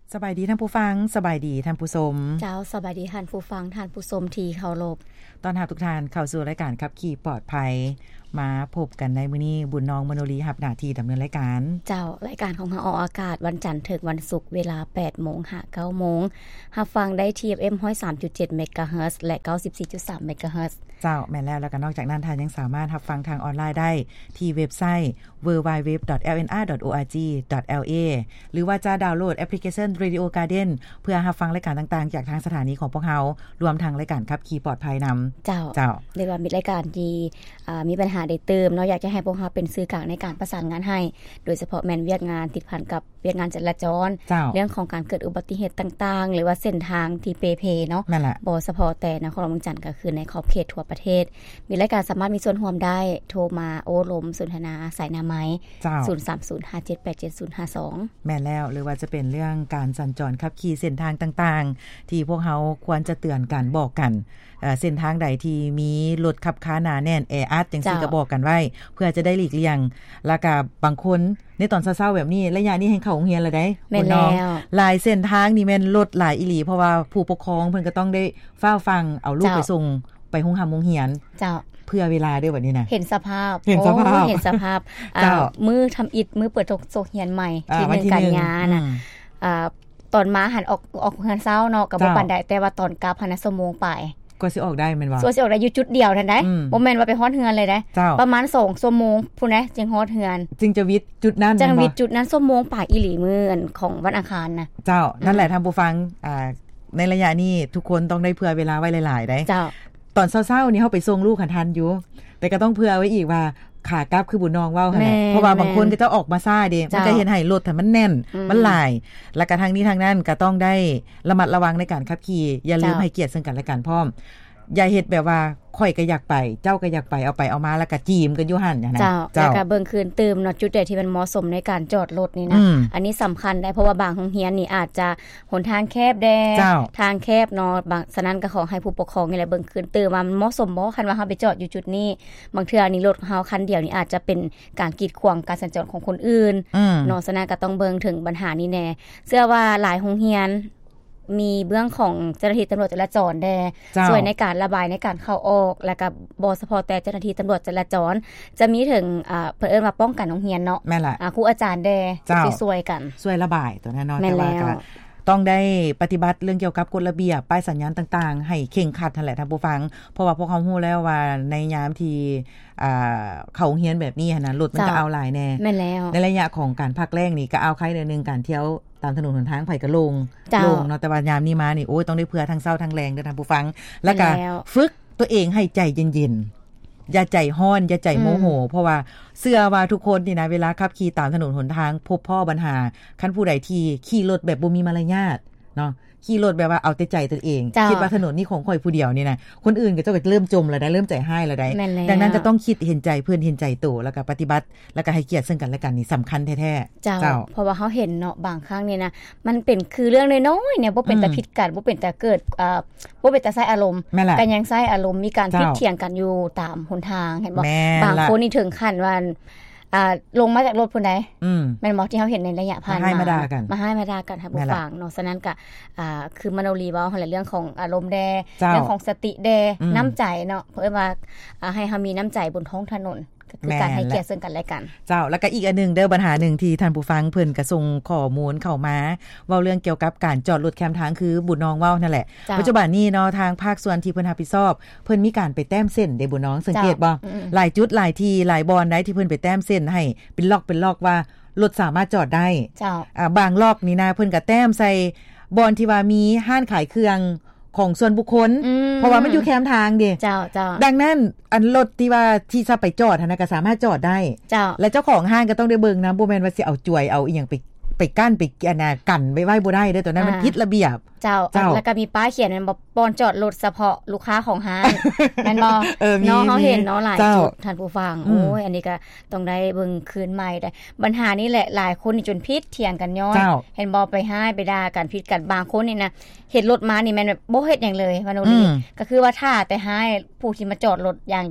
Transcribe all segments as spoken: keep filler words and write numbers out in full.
สบายดีท่านผู้ฟังสบายดีท่านผู้ชมเจ้าสบายดีท่านผู้ฟังท่านผู้ชมที่เคารพตอนรับทุกท่านเข้าสู่รายการขับขี่ปลอดภัยมาพบกันในมื้อนี้บุญน้องมโนรีรับหน้าที่ดำเนินรายการเจ้ารายการของเราออกอากาศวันจันทร์ถึงวันศุกร์เวลา แปดโมง ถึง เก้าโมงรับฟังได้ที่ เอฟ เอ็ม หนึ่งศูนย์สามจุดเจ็ด เมกะเฮิรตซ์และ เก้าสิบสี่จุดสาม เมกะเฮิรตซ์เจ้าแม่นแล้วแล้วก็นอกจากนั้นท่านยังสามารถรับฟังทางออนไลน์ได้ที่เว็บไซต์ ดับเบิลยู ดับเบิลยู ดับเบิลยู ดอท แอล เอ็น อาร์ ดอท โอ อาร์ จี ดอท แอล เอ หรือว่าจะดาวน์โหลดแอปพลิเคชัน Radio Garden เพื่อรับฟังรายการต่างๆจากทางสถานีของพวกเรารวมทั้งรายการขับขี่ปลอดภัยนำเจ้าเจ้าเรียกว่ามีรายการที่มีปัญหาได้เติมเนาะอยากจะให้พวกเราเป็นสื่อกลางในการประสานงานให้โดยเฉพาะแม่นเวียกงานติดพันกับเวียกงานจราจรเรื่องของการเกิดอุบัติเหตุต่างๆหรือว่าเส้นทางที่เปเพเนาะบ่เฉพาะแต่นครหลวงจันทน์ก็คือในขอบเขตทั่วประเทศมีรายการสามารถมีส่วนร่วมได้โทรมาโอ้ลมสนทนาสายหน้าไม้ศูนย์ สาม ศูนย์ ห้า เจ็ด แปด เจ็ด ศูนย์ ห้า สองแม่นแล้วหรือว่าจะเป็นเรื่องการสัญจรขับขี่เส้นทางต่างๆที่พวกเฮาควรจะเตือนกันบอกกันเอ่อเส้นทางใดที่มีรถขับค้าหนาแน่นแออัดจังซี่ก็บอกกันไว้เพื่อจะได้หลีกเลี่ยงแล้วก็บางคนในตอนเช้าๆแบบนี้ระยะนี้ให้เข้าโรงเรียนแล้วได้แม่นแล้วหลายเส้นทางนี่แม่นรถหลายอีหลีเพราะว่าผู้ปกครองเพิ่นก็ต้องได้เฝ้าฟังเอาลูกไปส่งไปโรงหำโรงเรียนเจ้าเพื่อเวลาด้วยบัดนี้นะเห็นสภาพเห็นสภาพเห็นสภาพอ่ามือทำอิฐมือเปิดโรงเรียนใหม่ที่หนึ่งกันยาน่ะอ่าตอนมาหันออกออกเฮือนเช้าเนาะก็บ่ปานใดแต่ว่าตอนกลับหันชั่วโมงไปก็สิออกได้แม่นบ่สิออกได้อยู่จุดเดียวนั่นได้บ่แม่นว่าไปฮอดเฮือนเลยได้ประมาณสองชั่วโมงพุ่นนะจึงฮอดเฮือนจึงจะวิทย์จุดนั้นจังวิทย์จุดนั้นชั่วโมงปลายอีหลีมื้อของวันอังคารน่ะเจ้านั่นแหละท่านผู้ฟังอ่าในระยะนี้ทุกคนต้องได้เผื่อเวลาไว้หลายๆได้เจ้าตอนเช้าๆนี่เฮาไปส่งลูกคันทันอยู่แต่ก็ต้องเผื่อไว้อีกว่าขากลับคือบุญน้องเว้าหั่นแหละเพราะว่าบางคนก็จะออกมาซ่าเด้มันก็เห็นให้รถถ้ามันแน่นมันหลายแล้วก็ทางนี้ทางนั้นก็ต้องได้ระมัดระวังในการขับขี่อย่าลืมให้เกียรติซึ่งกันและกันพร้อมอย่าเฮ็ดแบบว่าข่อยก็อยากไปเจ้าก็อยากไปเอาไปเอามาแล้วก็จีมกันอยู่หั่นอย่างนั้นเจ้าแล้วก็เบิ่งคืนตื่มเนาะจุดใดที่มันเหมาะสมในการจอดรถนี่นะอันนี้สำคัญได้เพราะว่าบางโรงเรียนนี่อาจจะหนทางแคบแดทางแคบเนาะบางฉะนั้นก็ขอให้ผู้ปกครองนี่แหละเบิ่งคืนตื่มว่ามันเหมาะสมบ่คันว่าเฮาไปจอดอยู่จุดนี้บางเทื่อนี่รถเฮาคันเดียวนี่อาจจะเป็นการกีดขวางการสัญจรของคนอื่นเนาะฉะนั้นก็ต้องเบิ่งถึงปัญหานี้แน่เชื่อว่าหลายโรงเรียนมีเบื้องของเจ้าหน้าที่ตำรวจจราจรแด่ช่วยในการระบายในการเข้าออกแล้วก็บ่เฉพาะแต่เจ้าหน้าที่ตำรวจจราจรจะมีถึงอ่าเพิ่นเอิ้นว่าป้องกันโรงเรียนเนาะอ่าครูอาจารย์แด่สิช่วยกันช่วยระบายตัวนั้นเนาะแต่ว่าก็ต้องได้ปฏิบัติเรื่องเกี่ยวกับกฎระเบียบป้ายสัญญาณต่างๆให้เคร่งครัดนั่นแหละท่านผู้ฟังเพราะว่าพวกเขาฮู้แล้วว่าในยามที่อ่าเข้าโรงเรียนแบบนี้หั่นน่ะรถมันก็เอาหลายแน่แม่นแล้วในระยะของการพักแรงนี่ก็เอาใครนึงการเที่ยวตามถนนหนทางไผก็ลงลงเนาะแต่ว่ายามนี้มานี่โอ้ยต้องได้เผื่อทั้งเช้าทั้งแรงเด้อท่านผู้ฟังแล้วก็ฝึกตัวเองให้ใจเย็นๆอย่าใจร้อนอย่าใจโมโหเพราะว่าเชื่อว่าทุกคนนี่นะเวลาขับขี่ตามถนนหนทางพบพ่อปัญหาคันผู้ใดที่ขี่รถแบบบ่มีมารยาทเนาะขี่รถแบบว่าเอาแต่ใจตัวเองคิดว่าถนนนี่ของข่อยผู้เดียวนี่นะคนอื่นก็จะเริ่มจมแล้วได้เริ่มใจให้แล้วได้ดังนั้นจะต้องคิดเห็นใจเพื่อนเห็นใจตัวแล้วก็ปฏิบัติแล้วก็ให้เกียรติซึ่งกันและกันนี่สำคัญแท้ๆเจ้าเพราะว่าเฮาเห็นเนาะบางครั้งนี่นะมันเป็นคือเรื่องน้อยๆเนี่ยบ่เป็นแต่ผิดกันบ่เป็นแต่เกิดอ่าบ่เป็นแต่ใช้อารมณ์ก็ยังใช้อารมณ์มีการผิดเถียงกันอยู่ตามหนทางเห็นบ่บางคนนี่ถึงขั้นว่าอ่าลงมาจากรถพุ่นใดอืมแม่นบ่ที่เฮาเห็นในระยะผ่านมามาให้มาด่ากันมาให้มาด่ากันค่ะผู้ฟังเนาะฉะนั้นก็อ่าคือมโนรีเว้าหั่นแหละเรื่องของอารมณ์แดเรื่องของสติแดน้ำใจเนาะเพิ่นว่าอ่าให้เฮามีน้ำใจบนท้องถนนก็คือการให้เกียรติซึ่งกันและกันเจ้าแล้วก็อีกอันนึงเด้อปัญหานึงที่ท่านผู้ฟังเพิ่นก็ส่งข้อมูลเข้ามาเว้าเรื่องเกี่ยวกับการจอดรถแคมทางคือบุญน้องเว้านั่นแหละปัจจุบันนี้เนาะทางภาคส่วนที่เพิ่นรับผิดชอบเพิ่นมีการไปแต้มเส้นเด้บุญน้องสังเกตบ่หลายจุดหลายที่หลายบอนได้ที่เพิ่นไปแต้มเส้นให้เป็นล็อกเป็นล็อกว่ารถสามารถจอดได้เจ้าอ่าบางล็อกนี่นะเพิ่นก็แต้มใส่บอนที่ว่ามีห้านขายเครื่องของส่วนบุคคลเพราะว่ามันอยู่แคมทางเด้เจ้าเจ้าดังนั้นอันรถที่ว่าที่จะไปจอดนะก็สามารถจอดได้เจ้าและเจ้าของห้างก็ต้องได้เบิ่งนะบ่แม่นว่าสิเอาจ่วยเอาอีหยังไปไปกั้นไปอันน่ะกันไว้ไว้บ่ได้เด้อตัวนั้นมันผิดระเบียบเจ้าแล้วก็มีป้ายเขียนมันบอกปอนจอดรถเฉพาะลูกค้าของห้างแม่นบ่น้องเฮาเห็นเนาะหลายจุดท่านผู้ฟังโอ้ยอันนี้ก็ต้องได้เบิ่งคืนใหม่ได้ปัญหานี้แหละหลายคนนี่จนผิดเถียงกันย้อนเห็นบ่ไปห้ายไปด่ากันผิดกันบางคนนี่นะเห็นรถมานี่แม่นแบบบ่เฮ็ดหยังเลยว่าโนนี่ก็คือว่าท่าแต่ห้ายผู้ที่มาจอดรถอย่างเดียว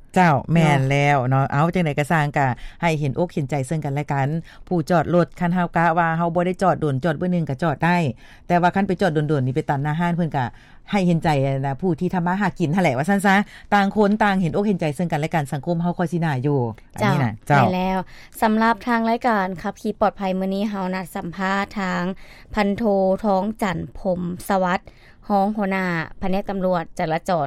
เจ้าแม่นแล้วเนาะเอาจังได๋ก็สร้างก็ให้เห็นอกเห็นใจซึ่งกันและกันผู้จอดรถคันเฮากะว่าเฮาบ่ได้จอดโดนจอดเบิ่งนึงก็จอดได้แต่ว่าคันไปจอดโดนๆนี่ไปตัดหน้าห้านเพิ่นก็ให้เห็นใจนะผู้ที่ทำมาหากินหั่นแหละว่าซั่นซะต่างคนต่างเห็นอกเห็นใจซึ่งกันและกันสังคมเฮาค่อยสิน่าอยู่อันนี้น่ะเจ้าได้แล้วสำหรับทางรายการขับขี่ปลอดภัยมื้อนี้เฮานัดสัมภาษณ์ทางพันโทท้องจันทร์พรหมสวัสดิ์รองหัวหน้าแผนกตำรวจจราจร